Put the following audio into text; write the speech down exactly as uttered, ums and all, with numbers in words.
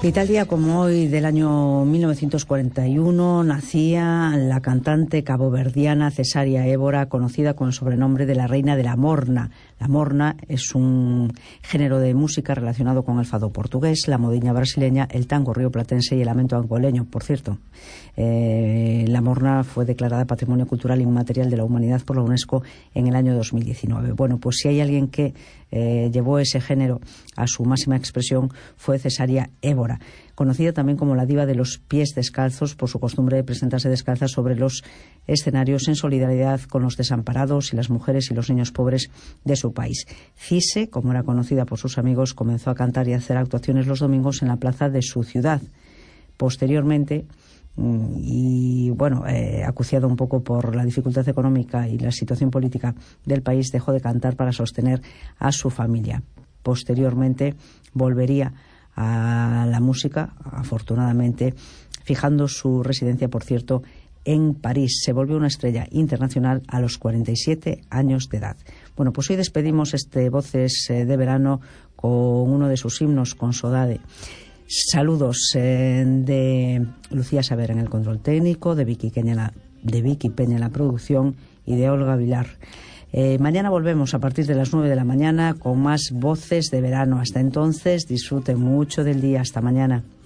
Y tal día como hoy del año mil novecientos cuarenta y uno nacía la cantante caboverdiana Cesária Évora, conocida con el sobrenombre de la Reina de la Morna. La morna es un género de música relacionado con el fado portugués, la modiña brasileña, el tango rioplatense y el lamento angoleño. Por cierto, eh, la morna fue declarada Patrimonio Cultural Inmaterial de la Humanidad por la UNESCO en el año dos mil diecinueve. Bueno, pues si hay alguien que eh, llevó ese género a su máxima expresión fue Cesária Évora, conocida también como la diva de los pies descalzos por su costumbre de presentarse descalza sobre los escenarios en solidaridad con los desamparados y las mujeres y los niños pobres de su país. Cise, como era conocida por sus amigos, comenzó a cantar y a hacer actuaciones los domingos en la plaza de su ciudad. Posteriormente, y bueno, eh, acuciado un poco por la dificultad económica y la situación política del país, dejó de cantar para sostener a su familia. Posteriormente volvería a la música, afortunadamente, fijando su residencia, por cierto, en París. Se volvió una estrella internacional a los cuarenta y siete años de edad. Bueno, pues hoy despedimos este Voces de Verano con uno de sus himnos, con Sodade. Saludos eh, de Lucía Saber en el control técnico, de Vicky Peña en la, de Vicky Peña en la producción y de Olga Vilar. Eh, mañana volvemos a partir de las nueve de la mañana con más Voces de Verano. Hasta entonces, disfruten mucho del día. Hasta mañana.